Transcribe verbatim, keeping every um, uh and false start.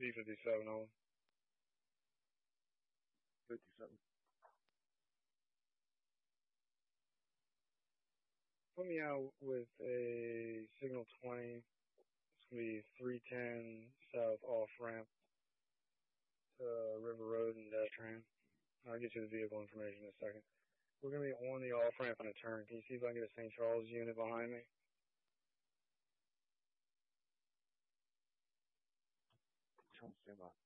B fifty-seven on. fifty-seven. Put me out with a signal twenty. It's going to be three ten south off ramp to River Road and Dash Train. I'll get you the vehicle information in a second. We're going to be on the off ramp and a turn. Can you see if I can get a Saint Charles unit behind me? Stand by.